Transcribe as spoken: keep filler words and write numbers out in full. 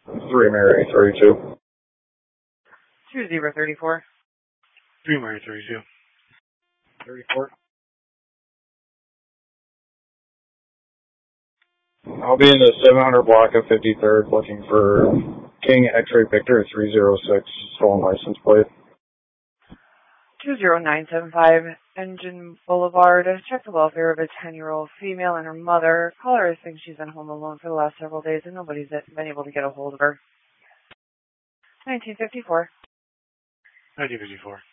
three Mary thirty-two. two zero three four. three Mary thirty-two. thirty-four. I'll be in the seven hundred block of fifty-third looking for King X-Ray Victor three zero six, stolen license plate. two zero nine seven five, Engine Boulevard. Check the welfare of a ten-year-old female and her mother. Caller thinks she's been home alone for the last several days and nobody's been able to get a hold of her. nineteen fifty-four. nineteen fifty-four.